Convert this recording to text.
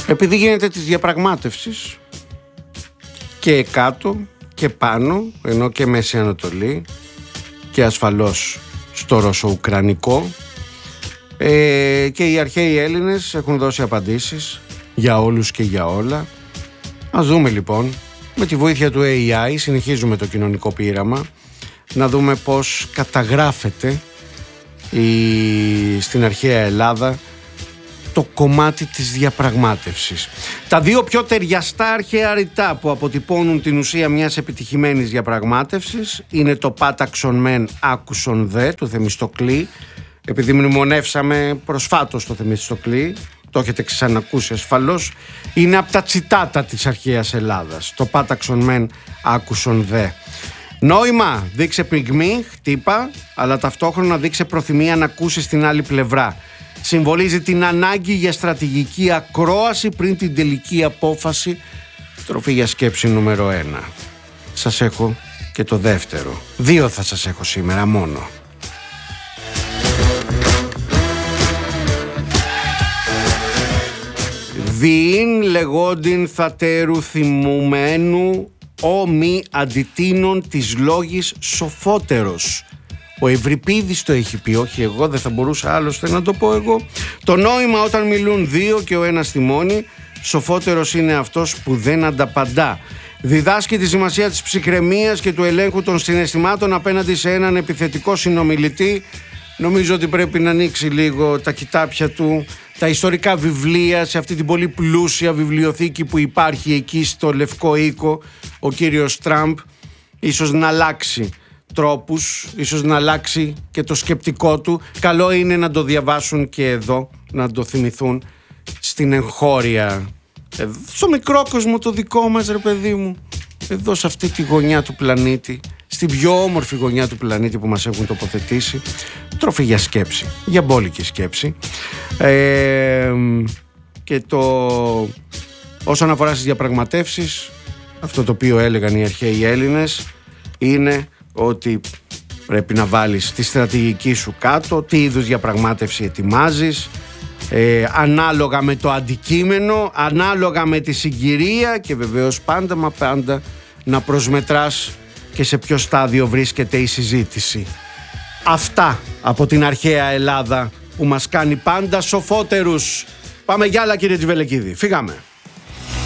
Επειδή γίνεται της διαπραγμάτευσης και κάτω και πάνω, ενώ και Μέση Ανατολή και ασφαλώς στο Ρωσο-Ουκρανικό, και οι αρχαίοι Έλληνες έχουν δώσει απαντήσεις για όλους και για όλα. Ας δούμε λοιπόν, με τη βοήθεια του AI συνεχίζουμε το κοινωνικό πείραμα, να δούμε πώς καταγράφεται στην αρχαία Ελλάδα το κομμάτι της διαπραγμάτευσης. Τα δύο πιο ταιριαστά αρχαία ρητά που αποτυπώνουν την ουσία μιας επιτυχημένης διαπραγμάτευσης είναι το πάταξον μεν άκουσον δε του Θεμιστοκλή. Επειδή μνημονεύσαμε προσφάτως το Θεμιστοκλή, το έχετε ξανακούσει ασφαλώς, είναι από τα τσιτάτα της αρχαίας Ελλάδας. Το πάταξον μεν άκουσον δε. Νόημα, δείξε πυγμή, χτύπα, αλλά ταυτόχρονα δείξε προθυμία να ακούσεις την άλλη πλευρά. Συμβολίζει την ανάγκη για στρατηγική ακρόαση πριν την τελική απόφαση. Τροφή για σκέψη νούμερο 1. Σας έχω και το δεύτερο. 2 θα σας έχω σήμερα μόνο. Διήν λεγόντιν θατέρου θυμουμένου ο μη αντιτείνων της λόγης σοφότερος. Ο Ευρυπίδης το έχει πει, όχι εγώ, δεν θα μπορούσα άλλωστε να το πω εγώ. Το νόημα όταν μιλούν δύο και ο ένας θυμώνει, σοφότερος είναι αυτός που δεν ανταπαντά. Διδάσκει τη σημασία της ψυχραιμίας και του ελέγχου των συναισθημάτων απέναντι σε έναν επιθετικό συνομιλητή. Νομίζω ότι πρέπει να ανοίξει λίγο τα κοιτάπια του, τα ιστορικά βιβλία, σε αυτή την πολύ πλούσια βιβλιοθήκη που υπάρχει εκεί στο Λευκό Οίκο, ο κύριος Τραμπ, ίσως να αλλάξει τρόπους, ίσως να αλλάξει και το σκεπτικό του. Καλό είναι να το διαβάσουν και εδώ, να το θυμηθούν στην εγχώρια, στο μικρό κόσμο το δικό μας, ρε παιδί μου, εδώ σε αυτή τη γωνιά του πλανήτη, στην πιο όμορφη γωνιά του πλανήτη που μας έχουν τοποθετήσει. Τροφή για σκέψη, για μπόλικη σκέψη. Και όσον αφορά στις διαπραγματεύσεις, αυτό το οποίο έλεγαν οι αρχαίοι Έλληνες είναι ότι πρέπει να βάλεις τη στρατηγική σου κάτω, τι είδους διαπραγμάτευση ετοιμάζεις, ανάλογα με το αντικείμενο, ανάλογα με τη συγκυρία και βεβαίως πάντα μα πάντα να προσμετράς και σε ποιο στάδιο βρίσκεται η συζήτηση. Αυτά από την αρχαία Ελλάδα που μας κάνει πάντα σοφότερους. Πάμε για άλλα, κύριε Τζιβελεκίδη. Φύγαμε.